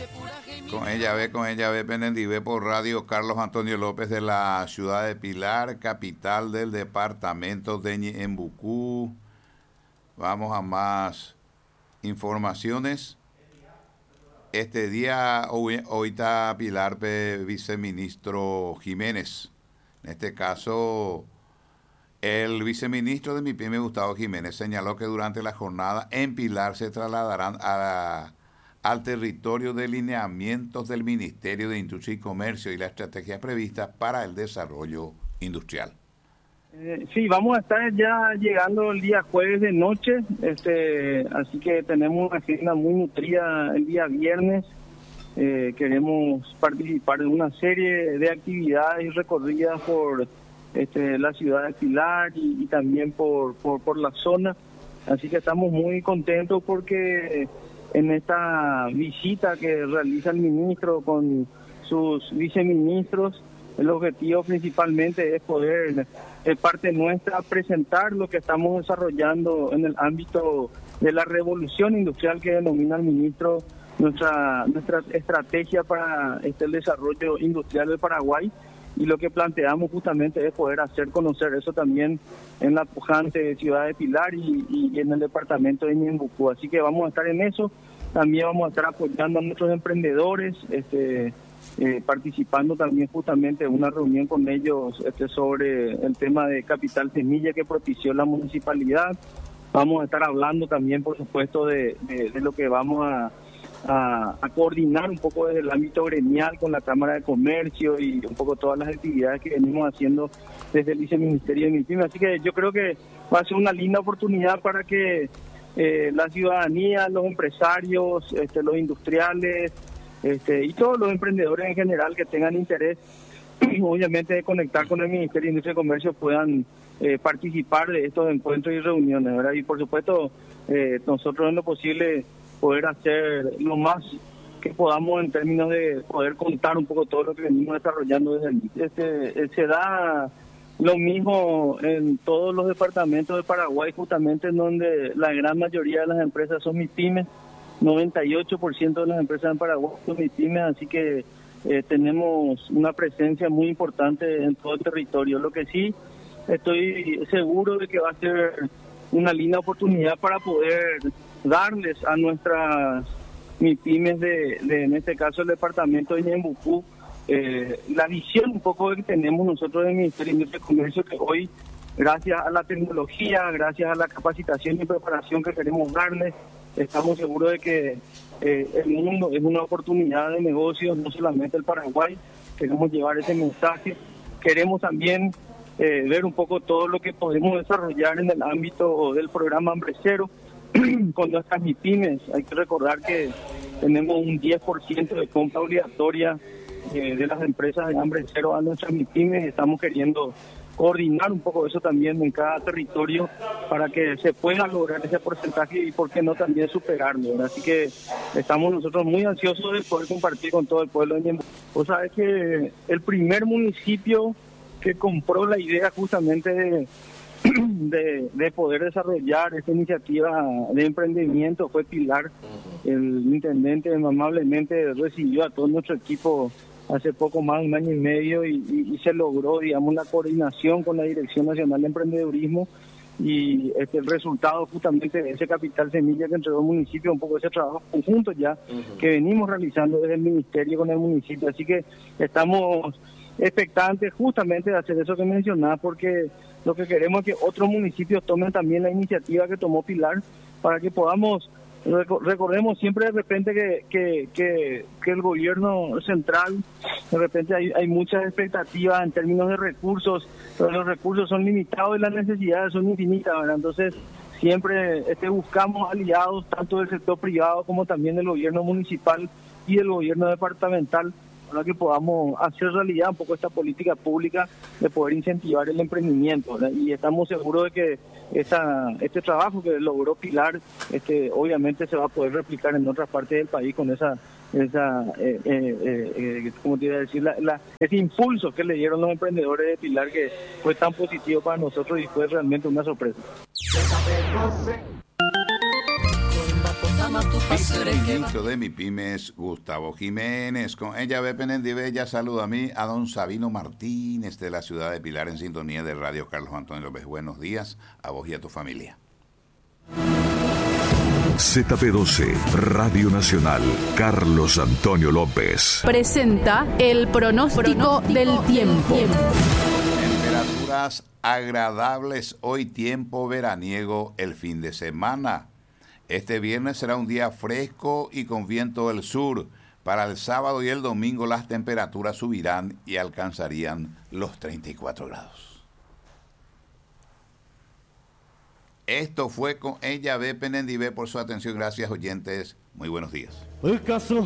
Con ella ve Penendivé por radio. Carlos Antonio López de la ciudad de Pilar, capital del departamento de Ñembucú. Vamos a más informaciones. Este día, hoy está Pilar, viceministro Jiménez. En este caso, el viceministro de MIPYME, Gustavo Jiménez, señaló que durante la jornada en Pilar se trasladarán al territorio de lineamientos del Ministerio de Industria y Comercio y la estrategia prevista para el desarrollo industrial. Sí, vamos a estar ya llegando el día jueves de noche, así que tenemos una agenda muy nutrida el día viernes. Queremos participar en una serie de actividades y recorridas por la ciudad de Pilar y también por la zona, así que estamos muy contentos porque en esta visita que realiza el ministro con sus viceministros, el objetivo principalmente es poder, de parte nuestra, presentar lo que estamos desarrollando en el ámbito de la revolución industrial que denomina el ministro, nuestra estrategia para el desarrollo industrial del Paraguay, y lo que planteamos justamente es poder hacer conocer eso también en la pujante ciudad de Pilar y en el departamento de Ñembucú. Así que vamos a estar en eso. También vamos a estar apoyando a nuestros emprendedores, participando también justamente en una reunión con ellos sobre el tema de capital semilla que propició la municipalidad. Vamos a estar hablando también, por supuesto, de lo que vamos a coordinar un poco desde el ámbito gremial con la Cámara de Comercio y un poco todas las actividades que venimos haciendo desde el Viceministerio de MIPYME. Así que yo creo que va a ser una linda oportunidad para que la ciudadanía, los empresarios, los industriales y todos los emprendedores en general que tengan interés, obviamente, de conectar con el Ministerio de Industria y Comercio puedan participar de estos encuentros y reuniones, ¿verdad? Y por supuesto, nosotros en lo posible poder hacer lo más que podamos en términos de poder contar un poco todo lo que venimos desarrollando desde el se da lo mismo en todos los departamentos de Paraguay, justamente en donde la gran mayoría de las empresas son MIPYME. 98% de las empresas en Paraguay son MIPYME, así que tenemos una presencia muy importante en todo el territorio. Lo que sí estoy seguro de que va a ser una linda oportunidad para poder darles a nuestras MIPYMES en este caso el departamento de Ñembucú, la visión un poco que tenemos nosotros del Ministerio de Industria y Comercio, que hoy, gracias a la tecnología, gracias a la capacitación y preparación que queremos darles, estamos seguros de que el mundo es una oportunidad de negocios, no solamente el Paraguay. Queremos llevar ese mensaje. Queremos también ver un poco todo lo que podemos desarrollar en el ámbito del programa Hambre Cero con nuestras MIPYMES. Hay que recordar que tenemos un 10% de compra obligatoria de las empresas de Hambre Cero a nuestras MIPYMES. Estamos queriendo coordinar un poco eso también en cada territorio para que se pueda lograr ese porcentaje y, por qué no, también superarlo, ¿verdad? Así que estamos nosotros muy ansiosos de poder compartir con todo el pueblo de Ñembucú. Vos sabés que el primer municipio que compró la idea justamente de poder desarrollar esta iniciativa de emprendimiento fue Pilar. El intendente amablemente recibió a todo nuestro equipo hace poco más de un año y medio y se logró, digamos, la coordinación con la Dirección Nacional de Emprendedurismo y el resultado justamente de ese capital semilla que entregó el municipio, un poco ese trabajo conjunto ya que venimos realizando desde el ministerio con el municipio. Así que estamos expectantes justamente de hacer eso que mencionás, porque lo que queremos es que otros municipios tomen también la iniciativa que tomó Pilar para que podamos. Recordemos siempre de repente que el gobierno central, de repente hay muchas expectativas en términos de recursos, pero los recursos son limitados y las necesidades son infinitas, ¿verdad? Entonces siempre buscamos aliados tanto del sector privado como también del gobierno municipal y del gobierno departamental para que podamos hacer realidad un poco esta política pública de poder incentivar el emprendimiento, ¿verdad? Y estamos seguros de que este trabajo que logró Pilar, obviamente se va a poder replicar en otras partes del país con ¿cómo te iba a decir? Ese impulso que le dieron los emprendedores de Pilar, que fue tan positivo para nosotros y fue realmente una sorpresa. Ministro de MIPYMES, Gustavo Jiménez. Con ella, Bepenendibella, saluda a mí, a don Sabino Martínez de la ciudad de Pilar, en sintonía de Radio Carlos Antonio López. Buenos días a vos y a tu familia. ZP12, Radio Nacional, Carlos Antonio López. Presenta el pronóstico del tiempo. Temperaturas agradables hoy, tiempo veraniego el fin de semana. Este viernes será un día fresco y con viento del sur. Para el sábado y el domingo las temperaturas subirán y alcanzarían los 34 grados. Esto fue con ella, Bepenendibé, por su atención. Gracias, oyentes. Muy buenos días.